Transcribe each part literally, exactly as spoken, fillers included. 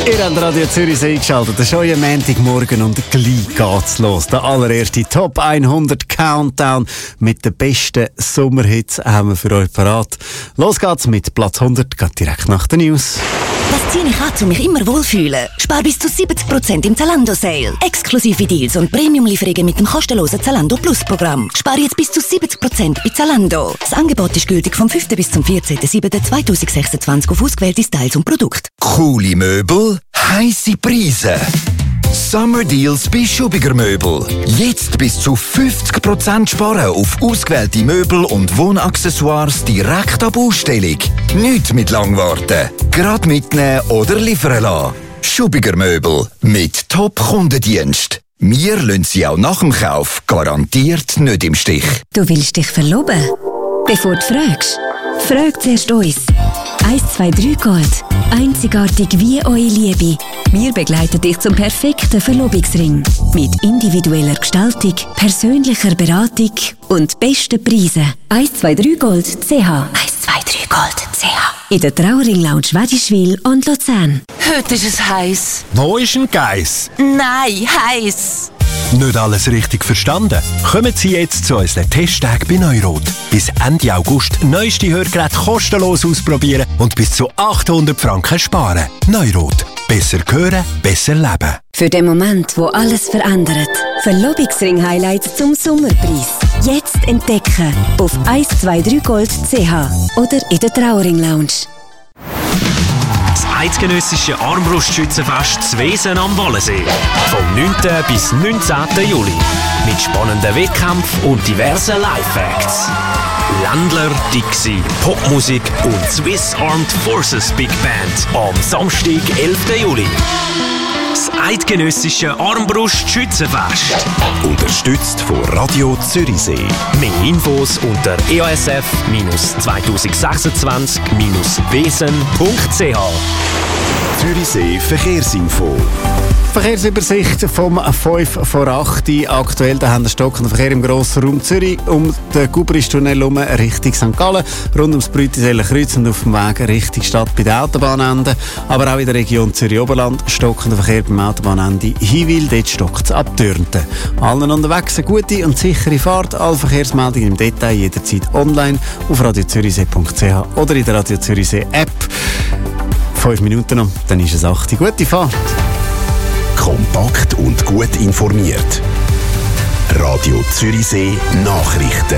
Ihr habt Radio Zürich eingeschaltet. Das ist euer Montagmorgen und gleich geht's los. Der allererste Top hundert Countdown mit den besten Sommerhits haben wir für euch parat. Los geht's mit Platz hundert, geht direkt nach den News. Das ziehe ich an, um mich immer wohlfühlen. Spar bis zu siebzig Prozent im Zalando-Sale. Exklusive Deals und Premium-Lieferungen mit dem kostenlosen Zalando Plus-Programm. Spar jetzt bis zu siebzig Prozent bei Zalando. Das Angebot ist gültig vom fünften bis zum vierzehnten siebten zweitausendsechsundzwanzig auf ausgewählte Styles und Produkte. Coole Möbel, heisse Preise. Summer Deals bei Schubiger Möbel. Jetzt bis zu fünfzig Prozent sparen auf ausgewählte Möbel und Wohnaccessoires direkt ab Ausstellung. Nicht mit lang warten. Gerade mitnehmen oder liefern lassen. Schubiger Möbel mit Top-Kundendienst. Wir lassen Sie auch nach dem Kauf garantiert nicht im Stich. Du willst dich verloben? Bevor du fragst, frag zuerst uns. eins zwei drei Gold. Einzigartig wie eure Liebe. Wir begleiten dich zum perfekten Verlobungsring. Mit individueller Gestaltung, persönlicher Beratung und besten Preisen. eins zwei drei Gold punkt c h. eins zwei drei Gold punkt c h. In der Trauring Lounge Wedischwil und Luzern. Heute ist es heiß. Wo ist ein Geiss? Nein, heiß. Nicht alles richtig verstanden? Kommen Sie jetzt zu unseren Testtagen bei Neurot. Bis Ende August neueste Hörgeräte kostenlos ausprobieren und bis zu achthundert Franken sparen. Neurot. Besser hören, besser leben. Für den Moment, wo alles verändert. Verlobungsring-Highlights zum Sommerpreis. Jetzt entdecken auf eins zwei drei Gold punkt c h oder in der Trauring Lounge. Das eidgenössische Armbrustschützenfest Zwesen am Wallensee. Vom neunten bis neunzehnten Juli. Mit spannenden Wettkämpfen und diversen Live-Acts. Ländler, Dixie, Popmusik und Swiss Armed Forces Big Band am Samstag, elften Juli. Das eidgenössische Armbrustschützenfest. Unterstützt von Radio Zürichsee. Mehr Infos unter e a s f zwanzig sechsundzwanzig wesen punkt c h. Zürichsee Verkehrsinfo. Verkehrsübersicht vom fünf vor acht. Aktuell da haben wir stockenden Verkehr im grossen Raum Zürich, um den Gubristunnel herum Richtung Sankt Gallen, rund ums Brütiseller Kreuz und auf dem Weg Richtung Stadt bei den Autobahnenden. Aber auch in der Region Zürich-Oberland stockender Verkehr beim Autobahnende Hinwil, dort stockt es ab Dürnten. Allen unterwegs eine gute und sichere Fahrt. Alle Verkehrsmeldungen im Detail jederzeit online auf radio zürichsee punkt c h oder in der Radio Zürichsee App. Fünf Minuten noch, dann ist es acht. Gute Fahrt! Kompakt und gut informiert. Radio Zürichsee Nachrichten.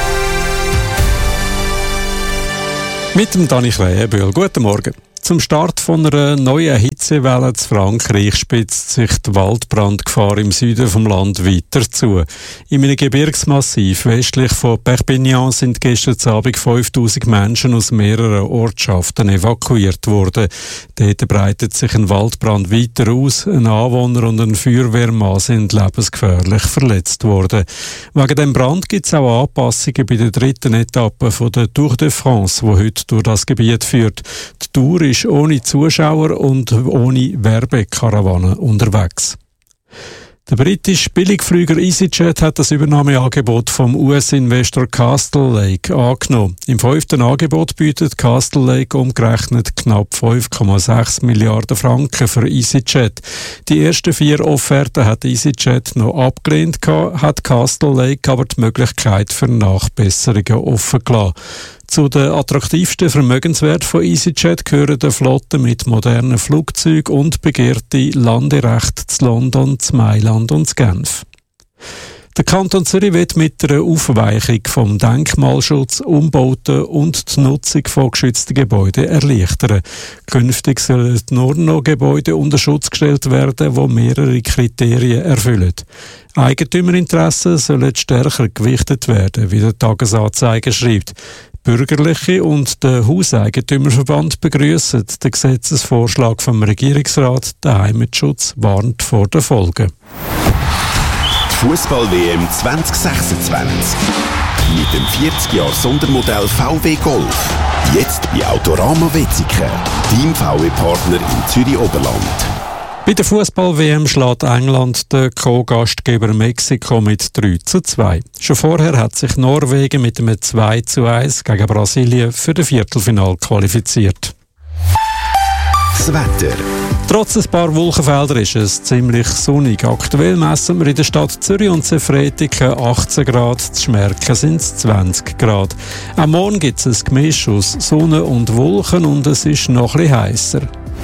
Mit dem Dani Krähenbühl. Guten Morgen. Zum Start von einer neuen Hitzewelle in Frankreich spitzt sich die Waldbrandgefahr im Süden vom Land weiter zu. In einem Gebirgsmassiv westlich von Perpignan sind gestern Abend fünftausend Menschen aus mehreren Ortschaften evakuiert worden. Dort breitet sich ein Waldbrand weiter aus. Ein Anwohner und ein Feuerwehrmann sind lebensgefährlich verletzt worden. Wegen dem Brand gibt es auch Anpassungen bei der dritten Etappe von der Tour de France, die heute durch das Gebiet führt. Die Tour ist ohne Zuschauer und ohne Werbekarawane unterwegs. Der britische Billigflüger EasyJet hat das Übernahmeangebot vom U S-Investor Castle Lake angenommen. Im fünften Angebot bietet Castle Lake umgerechnet knapp fünf Komma sechs Milliarden Franken für EasyJet. Die ersten vier Offerten hat EasyJet noch abgelehnt, hat Castle Lake aber die Möglichkeit für Nachbesserungen offen gelassen. Zu den attraktivsten Vermögenswerten von EasyJet gehören die Flotte mit modernen Flugzeugen und begehrte Landerechte zu London, zu Mailand und zu Genf. Der Kanton Zürich wird mit einer Aufweichung vom Denkmalschutz, Umbauten und die Nutzung von geschützten Gebäuden erleichtern. Künftig sollen nur noch Gebäude unter Schutz gestellt werden, die mehrere Kriterien erfüllen. Eigentümerinteressen sollen stärker gewichtet werden, wie der Tagesanzeiger schreibt. Bürgerliche und der Hauseigentümerverband begrüssen den Gesetzesvorschlag vom Regierungsrat. Der Heimatschutz warnt vor den Folgen. Fußball-W M zwanzig sechsundzwanzig. Mit dem vierzig Jahre Sondermodell V W Golf. Jetzt bei Autorama Wetzikon. Team V W-Partner im Zürich-Oberland. Bei der Fußball-W M schlägt England den Co-Gastgeber Mexiko mit drei zu zwei. Schon vorher hat sich Norwegen mit einem zwei zu eins gegen Brasilien für das Viertelfinale qualifiziert. Das Wetter. Trotz ein paar Wolkenfelder ist es ziemlich sonnig. Aktuell messen wir in der Stadt Zürich und Sefretiken achtzehn Grad, zu Schmerken sind es zwanzig Grad. Am Morgen gibt es ein Gemisch aus Sonne und Wolken und es ist noch ein bisschen heisser.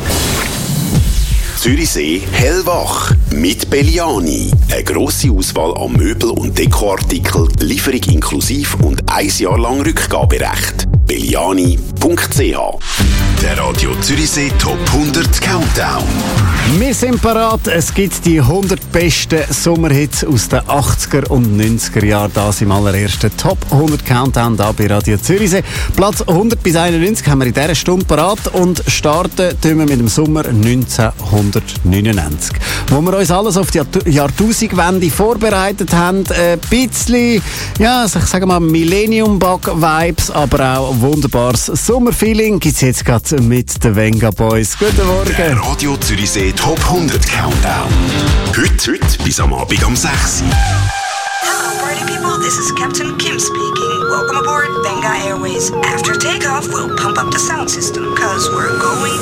Zürichsee hellwach mit Belliani. Eine grosse Auswahl an Möbel- und Dekoartikeln, Lieferung inklusiv und ein Jahr lang Rückgaberecht. belliani punkt c h. Der Radio Zürichsee Top hundert Countdown. Wir sind parat. Es gibt die hundert besten Sommerhits aus den achtziger und neunziger Jahren. Das im allerersten Top hundert Countdown da bei Radio Zürichsee. Platz hundert bis einundneunzig haben wir in dieser Stunde parat und starten tun wir mit dem Sommer neunzehnhundertneunundneunzig. Wo wir uns alles auf die Jahrtausendwende vorbereitet haben. Ein bisschen, ja, ich sage mal Millennium-Bug-Vibes, aber auch wunderbares Sommerfeeling gibt es jetzt gerade mit den Venga Boys. Guten Morgen. Der Radio Zürichsee Top hundert Countdown. Heute, heute bis am Abend um sechs Uhr. Hello, party people. This is Captain Kim speaking. Welcome aboard Venga Airways. After takeoff, we'll pump up the sound system, cause we're going